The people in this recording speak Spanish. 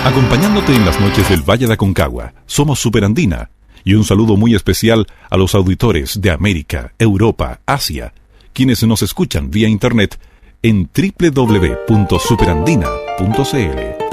Acompañándote en las noches del Valle de Aconcagua, somos Superandina. Y un saludo muy especial a los auditores de América, Europa, Asia, quienes nos escuchan vía internet en www.superandina.cl.